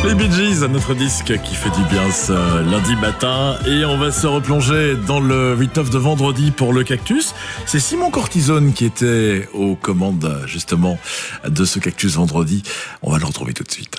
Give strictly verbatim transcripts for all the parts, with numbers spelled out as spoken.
Les Bee Gees, notre disque qui fait du bien ce lundi matin. Et on va se replonger dans le huit-neuf de vendredi pour le Cactus. C'est Simon Cortisone qui était aux commandes justement de ce Cactus vendredi. On va le retrouver tout de suite.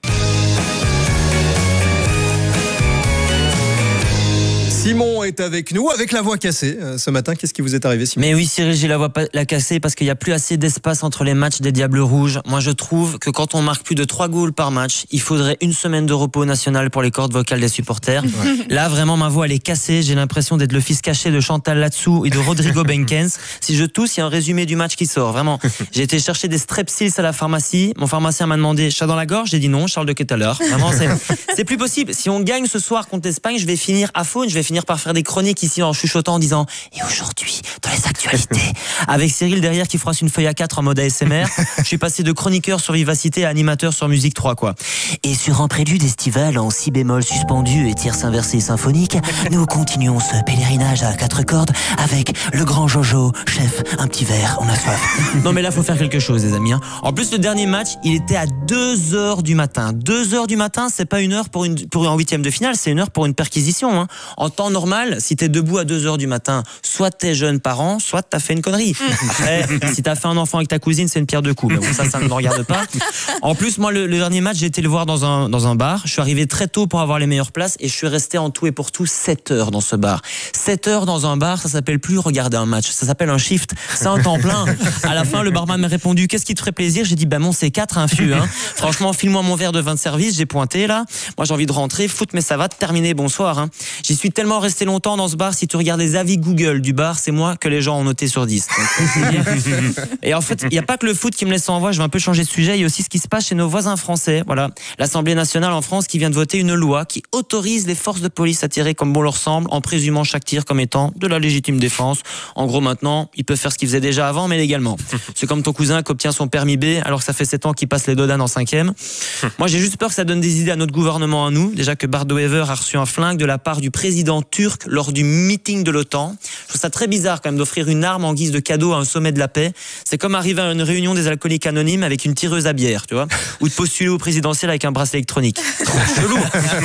Simon est avec nous, avec la voix cassée. Euh, ce matin, qu'est-ce qui vous est arrivé, Simon ? Mais oui, Cyril, j'ai la voix pa- la cassée parce qu'il n'y a plus assez d'espace entre les matchs des Diables Rouges. Moi, je trouve que quand on marque plus de trois goals par match, il faudrait une semaine de repos national pour les cordes vocales des supporters. Ouais. Là, vraiment, ma voix, elle est cassée. J'ai l'impression d'être le fils caché de Chantal Latsou et de Rodrigo Benkens. Si je tousse, il y a un résumé du match qui sort. Vraiment, j'ai été chercher des strepsils à la pharmacie. Mon pharmacien m'a demandé, chat dans la gorge ? J'ai dit non, Charles de Ketteler. Vraiment, c'est, c'est plus possible. Si on gagne ce soir contre l'Espagne, je vais finir à faune. Je vais finir par faire des chroniques ici en chuchotant en disant « Et aujourd'hui, dans les actualités ?» Avec Cyril derrière qui froisse une feuille à quatre en mode A S M R. Je suis passé de chroniqueur sur Vivacité à animateur sur Musique trois, quoi. Et sur un prélude estival en si bémol suspendu et tierce inversée symphonique, nous continuons ce pèlerinage à quatre cordes avec le grand Jojo. Chef, un petit verre, on a soif. Non mais là, faut faire quelque chose, les amis. Hein. En plus, le dernier match, il était à deux heures du matin. deux heures du matin, c'est pas une heure pour, une, pour un huitième de finale, c'est une heure pour une perquisition. Hein. En temps normal, si t'es debout à deux heures du matin, soit t'es jeune parent, soit t'as fait une connerie. Après, si t'as fait un enfant avec ta cousine, c'est une pierre deux coups. Mais bon, ça, ça ne me regarde pas. En plus, moi, le, le dernier match, j'ai été le voir dans un, dans un bar. Je suis arrivé très tôt pour avoir les meilleures places et je suis resté en tout et pour tout sept heures dans ce bar. sept heures dans un bar, ça s'appelle plus regarder un match. Ça s'appelle un shift. C'est un temps plein. À la fin, le barman m'a répondu, qu'est-ce qui te ferait plaisir? J'ai dit, bah, mon C quatre, un fût, hein. Franchement, file-moi mon verre de vin de service. J'ai pointé, là. Moi, j'ai envie de rentrer, foutre mes savates, terminer, bonsoir, hein. J'y suis tellement resté longtemps dans ce bar. Si tu regardes les avis Google du bar, c'est moi que les gens ont noté sur dix. Donc, et en fait, il n'y a pas que le foot qui me laisse en voix, je vais un peu changer de sujet, il y a aussi ce qui se passe chez nos voisins français. Voilà, l'Assemblée nationale en France qui vient de voter une loi qui autorise les forces de police à tirer comme bon leur semble, en présumant chaque tir comme étant de la légitime défense. En gros, maintenant, ils peuvent faire ce qu'ils faisaient déjà avant, mais légalement. C'est comme ton cousin qui obtient son permis B, alors que ça fait sept ans qu'il passe les dodanes en cinquième. Moi, j'ai juste peur que ça donne des idées à notre gouvernement à nous. Déjà que Bardo-Wever a reçu un flingue de la part du président turc lors du meeting de l'OTAN. Je trouve ça très bizarre quand même d'offrir une arme en guise de cadeau à un sommet de la paix. C'est comme arriver à une réunion des alcooliques anonymes avec une tireuse à bière, tu vois, ou de postuler au présidentiel avec un bracelet électronique. Chelou.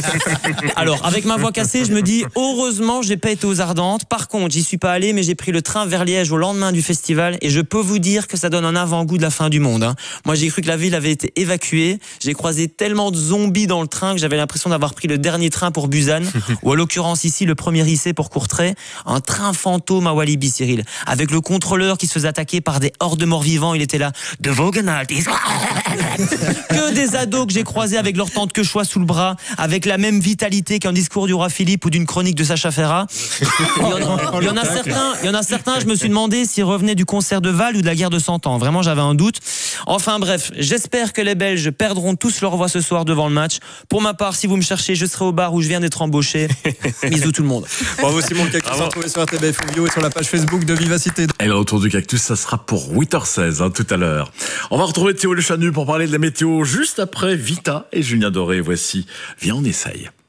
Alors, avec ma voix cassée, je me dis, heureusement, j'ai pas été aux Ardentes. Par contre, j'y suis pas allé, mais j'ai pris le train vers Liège au lendemain du festival et je peux vous dire que ça donne un avant-goût de la fin du monde. Hein. Moi, j'ai cru que la ville avait été évacuée. J'ai croisé tellement de zombies dans le train que j'avais l'impression d'avoir pris le dernier train pour Busan, ou à l'occurrence ici, le premier I C pour Courtrai. Un train fantôme à Walibi, Cyril, avec le contrôleur qui se faisait attaquer par des hordes de morts vivants. Il était là, de Vogenalt. Que des ados que j'ai croisés avec leur tante quechua sous le bras, avec la même vitalité qu'un discours du roi Philippe ou d'une chronique de Sacha Ferrat. Il y en a, il y en a certains, il y en a certains, je me suis demandé s'ils revenaient du concert de Val ou de la guerre de cent ans. Vraiment, j'avais un doute. Enfin bref, j'espère que les Belges perdront tous leur voix ce soir devant le match. Pour ma part, si vous me cherchez, je serai au bar où je viens d'être embauché. Bisous tout le monde. Bravo Simon, le Cactus, retrouvé sur R T B F Audio et sur la page Facebook de Vivacité. Et le retour du Cactus, ça sera pour huit heures seize, hein, tout à l'heure. On va retrouver Théo Le Chanu pour parler de la météo juste après Vita et Julien Doré. Voici, viens on essaye.